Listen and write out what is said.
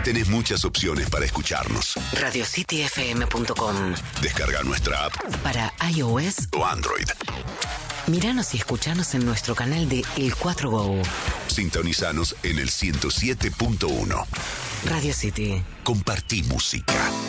Tenés muchas opciones para escucharnos. RadioCityFM.com. Descarga nuestra app para iOS o Android. Míranos y escuchanos en nuestro canal de El 4 Go. Sintonizanos en el 107.1. Radio City. Compartí música.